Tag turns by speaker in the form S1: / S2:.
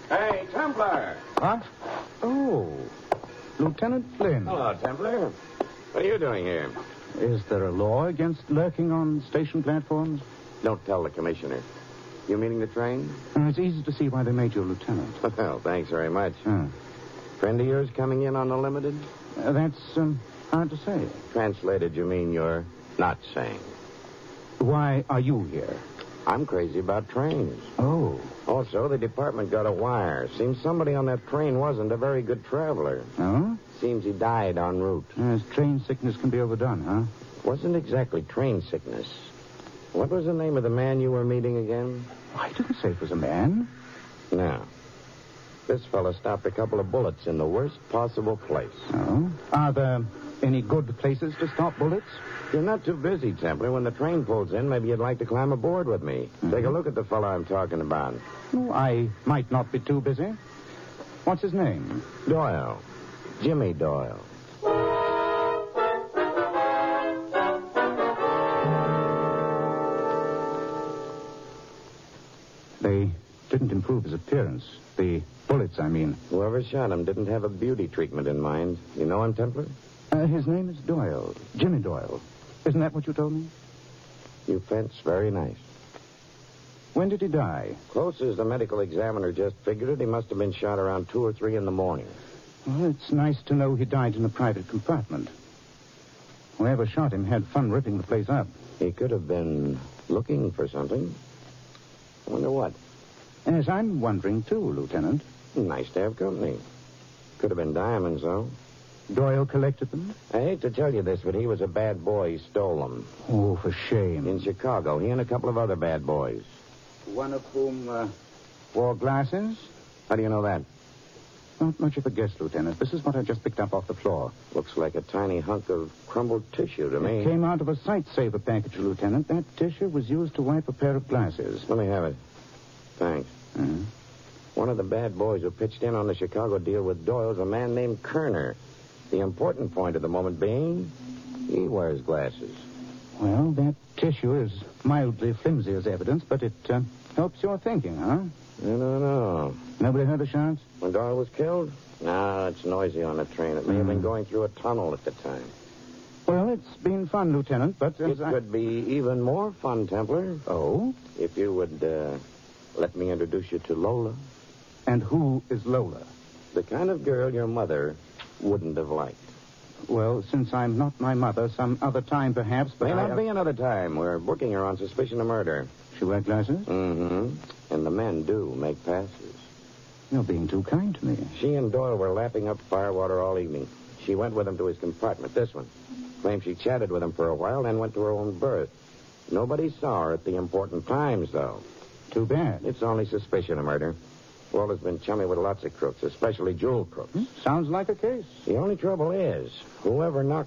S1: Hey, Templar.
S2: What? Oh, Lieutenant Flynn.
S1: Hello, Templar. What are you doing here?
S2: Is there a law against lurking on station platforms?
S1: Don't tell the commissioner. You meaning the train?
S2: It's easy to see why they made you a lieutenant.
S1: Well, thanks very much.
S2: Huh.
S1: Friend of yours coming in on the limited?
S2: That's hard to say.
S1: Translated, you mean you're not saying.
S2: Why are you here?
S1: I'm crazy about trains.
S2: Oh.
S1: Also, the department got a wire. Seems somebody on that train wasn't a very good traveler.
S2: Oh?
S1: Seems he died en route.
S2: Yes, train sickness can be overdone, huh?
S1: Wasn't exactly train sickness. What was the name of the man you were meeting again?
S2: I didn't say it was a man.
S1: No. This fella stopped a couple of bullets in the worst possible place.
S2: Oh? Are there any good places to stop bullets?
S1: You're not too busy, Templar. When the train pulls in, maybe you'd like to climb aboard with me.
S2: Mm-hmm.
S1: Take a look at the fella I'm talking about.
S2: Oh, I might not be too busy. What's his name?
S1: Doyle. Jimmy Doyle.
S2: They didn't improve his appearance. The bullets, I mean.
S1: Whoever shot him didn't have a beauty treatment in mind. You know him, Templar?
S2: His name is Doyle. Jimmy Doyle. Isn't that what you told me?
S1: You fence very nice.
S2: When did he die?
S1: Close as the medical examiner just figured it, he must have been shot around 2 or 3 in the morning.
S2: Well, it's nice to know he died in a private compartment. Whoever shot him had fun ripping the place up.
S1: He could have been looking for something. I wonder what.
S2: Yes, I'm wondering, too, Lieutenant.
S1: Nice to have company. Could have been diamonds, though.
S2: Doyle collected them?
S1: I hate to tell you this, but he was a bad boy. He stole them.
S2: Oh, for shame.
S1: In Chicago, he and a couple of other bad boys.
S2: One of whom wore glasses?
S1: How do you know that?
S2: Not much of a guess, Lieutenant. This is what I just picked up off the floor.
S1: Looks like a tiny hunk of crumbled tissue to me.
S2: It came out of a sight-saver package, Lieutenant. That tissue was used to wipe a pair of glasses.
S1: Let me have it. Thanks.
S2: Uh-huh.
S1: One of the bad boys who pitched in on the Chicago deal with Doyle is a man named Kerner. The important point at the moment being, he wears glasses.
S2: Well, that tissue is mildly flimsy as evidence, but it helps your thinking, huh?
S1: I don't know.
S2: Nobody heard the shots?
S1: When Doyle was killed? No, it's noisy on the train. It may have been going through a tunnel at the time.
S2: Well, it's been fun, Lieutenant, but...
S1: It could be even more fun, Templar.
S2: Oh?
S1: If you would let me introduce you to Lola.
S2: And who is Lola?
S1: The kind of girl your mother wouldn't have liked.
S2: Well, since I'm not my mother, some other time perhaps, but
S1: May not be another time. We're booking her on suspicion of murder.
S2: She wear glasses?
S1: Mm-hmm. And the men do make passes.
S2: You're being too kind to me.
S1: She and Doyle were lapping up firewater all evening. She went with him to his compartment, this one. Claims she chatted with him for a while, then went to her own berth. Nobody saw her at the important times, though.
S2: Too bad.
S1: It's only suspicion of murder. Walter's been chummy with lots of crooks, especially jewel crooks.
S2: Sounds like a case.
S1: The only trouble is, whoever knocked